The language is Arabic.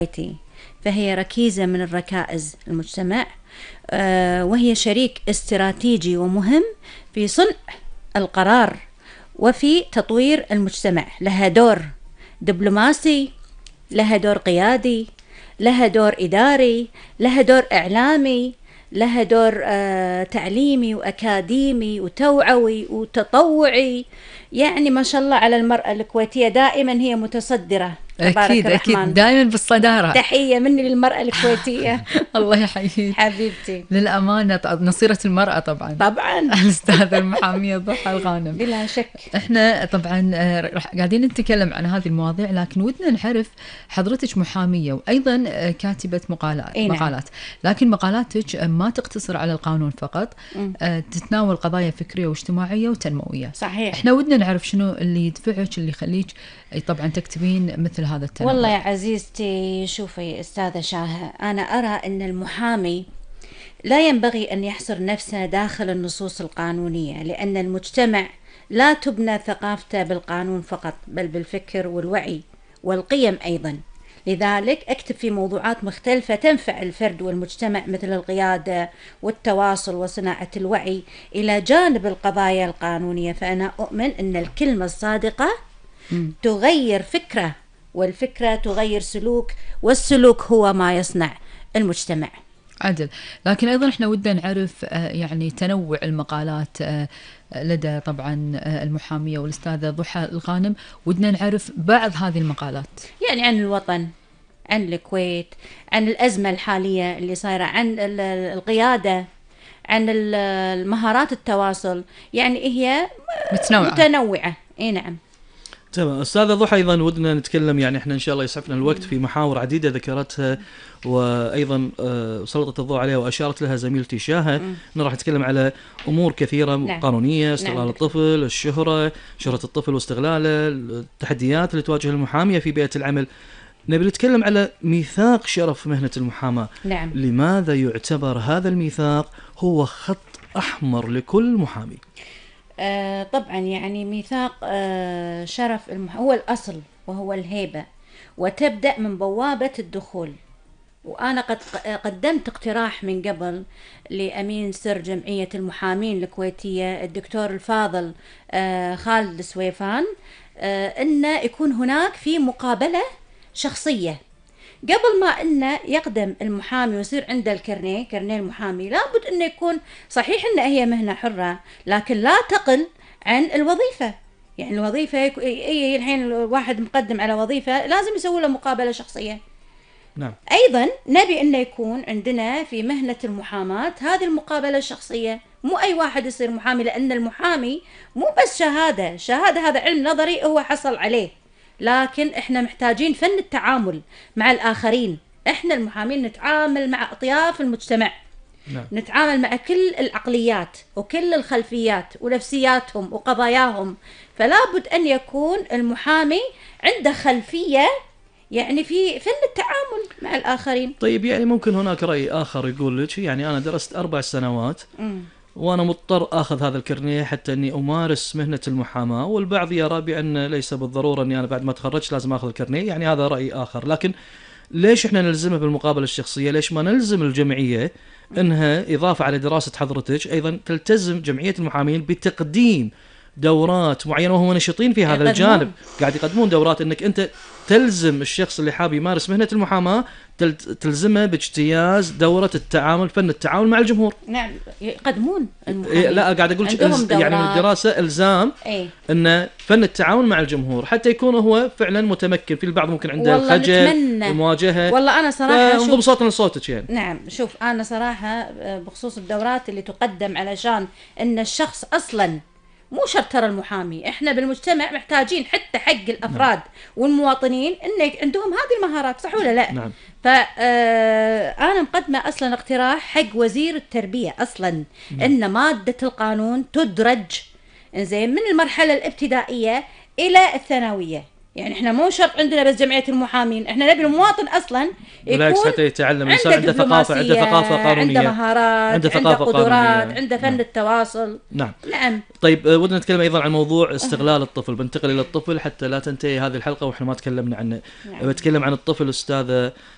فهي ركيزة من الركائز المجتمع، وهي شريك استراتيجي ومهم في صنع القرار وفي تطوير المجتمع. لها دور دبلوماسي، لها دور قيادي، لها دور إداري، لها دور إعلامي، لها دور تعليمي وأكاديمي وتوعوي وتطوعي. يعني ما شاء الله على المرأة الكويتية، دائما هي متصدرة. أكيد أكيد دائما بالصدارة. تحية مني للمرأة الكويتية. الله يحييك حبيبتي. للأمانة نصيرة المرأة طبعا الأستاذة المحامية ضحى الغانم. بلا شك. احنا طبعا قاعدين نتكلم عن هذه المواضيع، لكن ودنا نعرف حضرتك محامية وأيضا كاتبة مقالات، لكن مقالاتك ما تقتصر على القانون فقط، تتناول قضايا فكرية واجتماعية وتنموية. صحيح. احنا ودنا نعرف شنو اللي يدفعك، اللي يخليك طبعا تكتبين مثل هذا التنوع. والله يا عزيزتي، شوفي أستاذة شاهة، أنا أرى أن المحامي لا ينبغي أن يحصر نفسه داخل النصوص القانونية، لأن المجتمع لا تبنى ثقافته بالقانون فقط، بل بالفكر والوعي والقيم أيضا. لذلك أكتب في موضوعات مختلفة تنفع الفرد والمجتمع، مثل القيادة والتواصل وصناعة الوعي، إلى جانب القضايا القانونية. فأنا أؤمن أن الكلمة الصادقة تغير فكرة، والفكرة تغير سلوك، والسلوك هو ما يصنع المجتمع. عدل. لكن أيضا احنا ودنا نعرف يعني تنوع المقالات لدى طبعا المحامية والأستاذة ضحى الغانم. ودنا نعرف بعض هذه المقالات، يعني عن الوطن، عن الكويت، عن الأزمة الحالية اللي صايرة، عن القيادة، عن المهارات التواصل. يعني هي متنوعة. اي نعم. تمام. أستاذة ضحى، أيضا ودنا نتكلم، يعني احنا إن شاء الله يسعفنا الوقت، في محاور عديدة ذكرتها وأيضا سلطت الضوء عليها وأشارت لها زميلتي شاهة، إنه راح نتكلم على أمور كثيرة. نعم. قانونية، استغلال الطفل، شهرة الطفل واستغلاله، التحديات اللي تواجه المحامية في بيئة العمل. نبي نتكلم على ميثاق شرف مهنة المحاماة. نعم. لماذا يعتبر هذا الميثاق هو خط أحمر لكل محامي؟ طبعا يعني ميثاق شرف هو الأصل وهو الهيبة، وتبدأ من بوابة الدخول. وأنا قد قدمت اقتراح من قبل لأمين سر جمعية المحامين الكويتية الدكتور الفاضل خالد السويفان، أن يكون هناك في مقابلة شخصية قبل ما أنه يقدم المحامي ويصير عنده كرنيه المحامي. لابد أنه يكون صحيح أنه هي مهنة حرة، لكن لا تقل عن الوظيفة. يعني الوظيفة هي الحين الواحد مقدم على وظيفة لازم يسوي له مقابلة شخصية. نعم. أيضا نبي أنه يكون عندنا في مهنة المحاماة هذه المقابلة الشخصية. مو أي واحد يصير محامي، لأن المحامي مو بس شهادة هذا علم نظري هو حصل عليه، لكن احنا محتاجين فن التعامل مع الآخرين. احنا المحامين نتعامل مع أطياف المجتمع. نعم. نتعامل مع كل العقليات وكل الخلفيات ونفسياتهم وقضاياهم. فلا بد أن يكون المحامي عنده خلفية يعني في فن التعامل مع الآخرين. طيب، يعني ممكن هناك رأي آخر يقول لك، يعني أنا درست 4 سنوات وأنا مضطر أخذ هذا الكرنيه حتى أني أمارس مهنة المحاماة، والبعض يرى بأن ليس بالضرورة أني أنا بعد ما تخرجت لازم أخذ الكرنيه. يعني هذا رأي آخر. لكن ليش إحنا نلزمه بالمقابلة الشخصية؟ ليش ما نلزم الجمعية أنها إضافة على دراسة حضرتك أيضا تلتزم جمعية المحامين بتقديم دورات معينة، وهم نشطين في هذا الجانب، قاعد يقدمون دورات، أنك أنت تلزم الشخص اللي حاب يمارس مهنة المحاماة تلزمه باجتياز دورة التعامل، فن التعامل مع الجمهور. نعم، يقدمون المحامين. لا، قاعد أقول يعني من الدراسة إلزام أن فن التعامل مع الجمهور حتى يكون هو فعلا متمكن. في البعض ممكن عنده الخجل، المواجهة. والله أنا صراحة انضم صوتنا لصوتك يعني. نعم، شوف أنا صراحة بخصوص الدورات اللي تقدم علشان أن الشخص أصلا مو شرط ترى المحامي، احنا بالمجتمع محتاجين حتى حق الافراد والمواطنين ان عندهم هذه المهارات، صح ولا لا؟ نعم. فانا مقدمه اصلا اقتراح حق وزير التربيه اصلا ان ماده القانون تدرج زين من المرحله الابتدائيه الى الثانويه. يعني احنا مو شرط عندنا بس جمعية المحامين، احنا نبي المواطن اصلا بالعكس حتى يتعلم الانسان عنده ثقافة، قانونية، عنده مهارات، عنده قدرات، عنده فن التواصل. نعم. نعم. طيب، ودنا نتكلم ايضا عن موضوع استغلال الطفل. بنتقل الى الطفل حتى لا تنتهي هذه الحلقة واحنا ما تكلمنا عنه. بتكلم عن الطفل استاذة